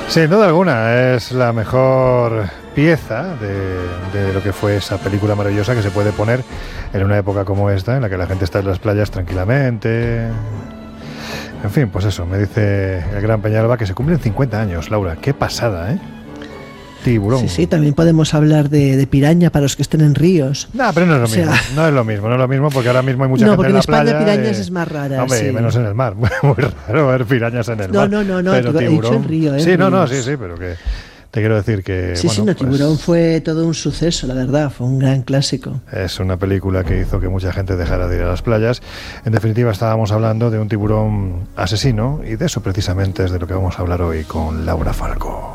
Sin duda alguna, es la mejor pieza de lo que fue esa película maravillosa que se puede poner en una época como esta, en la que la gente está en las playas tranquilamente. En fin, pues eso, me dice el gran Peñalba que se cumplen 50 años, Laura. Qué pasada, ¿eh? Tiburón. Sí, sí, también podemos hablar de piraña para los que estén en ríos. No, pero no es lo mismo. No es lo mismo porque ahora mismo hay mucha gente en la playa. No, porque en España pirañas es más rara. Hombre, sí. Menos en el mar. Muy raro ver pirañas en el mar. No, pero he dicho en río. Sí, sí, pero que te quiero decir que... Sí, bueno, Tiburón fue todo un suceso, la verdad, fue un gran clásico. Es una película que hizo que mucha gente dejara de ir a las playas. En definitiva, estábamos hablando de un tiburón asesino y de eso precisamente es de lo que vamos a hablar hoy con Laura Falco.